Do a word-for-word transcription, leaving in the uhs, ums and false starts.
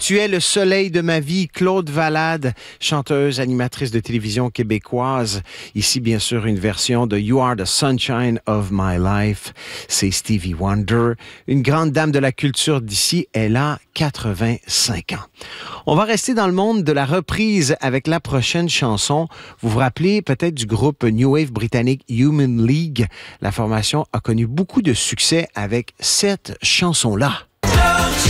Tu es le soleil de ma vie, Claude Valade, chanteuse, animatrice de télévision québécoise. Ici, bien sûr, une version de You Are the Sunshine of My Life. C'est Stevie Wonder, une grande dame de la culture d'ici. Elle a quatre-vingt-cinq ans. On va rester dans le monde de la reprise avec la prochaine chanson. Vous vous rappelez peut-être du groupe New Wave britannique Human League. La formation a connu beaucoup de succès avec cette chanson-là.